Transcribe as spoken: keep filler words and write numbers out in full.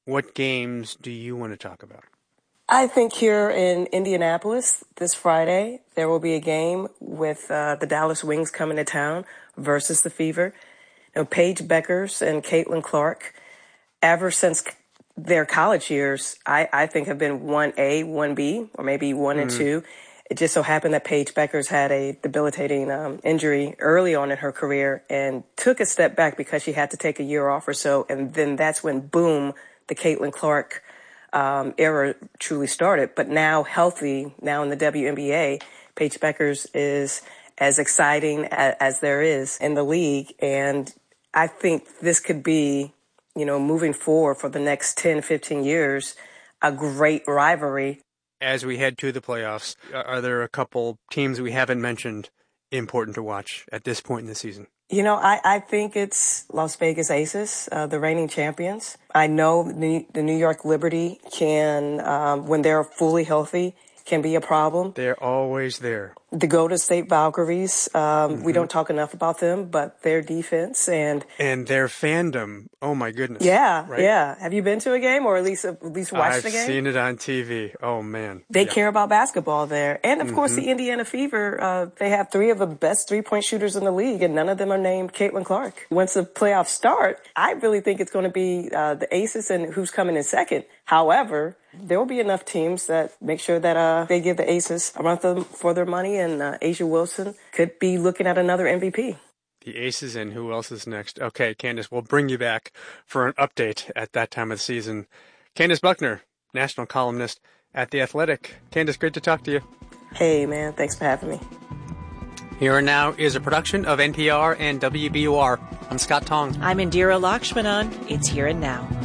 what games do you want to talk about? I think here in Indianapolis this Friday, there will be a game with uh, the Dallas Wings coming to town versus the Fever. You know, Paige Beckers and Caitlin Clark, ever since their college years, I, I think have been one A, one B, or maybe one mm. and two. It just so happened that Paige Beckers had a debilitating um, injury early on in her career and took a step back because she had to take a year off or so. And then that's when, boom, the Caitlin Clark um, era truly started. But now healthy, now in the W N B A, Paige Beckers is as exciting as, as there is in the league. And I think this could be, you know, moving forward for the next ten, fifteen years, a great rivalry. As we head to the playoffs, are there a couple teams we haven't mentioned important to watch at this point in the season? You know, I, I think it's Las Vegas Aces, uh, the reigning champions. I know the, the New York Liberty can, um, when they're fully healthy, can be a problem. They're always there. The Golden State Valkyries, um, mm-hmm. we don't talk enough about them, but their defense and... And their fandom, oh my goodness. Yeah, right? yeah. Have you been to a game or at least at least watched I've the game? I've seen it on T V. Oh, man. They yeah. care about basketball there. And, of mm-hmm. course, the Indiana Fever, uh, they have three of the best three-point shooters in the league, and none of them are named Caitlin Clark. Once the playoffs start, I really think it's going to be uh, the Aces and who's coming in second. However, there will be enough teams that make sure that uh, they give the Aces a run for their money, and uh, A'ja Wilson could be looking at another M V P. The Aces and who else is next? Okay, Candace, we'll bring you back for an update at that time of the season. Candace Buckner, national columnist at The Athletic. Candace, great to talk to you. Hey, man. Thanks for having me. Here and Now is a production of N P R and W B U R. I'm Scott Tong. I'm Indira Lakshmanan. It's Here and Now.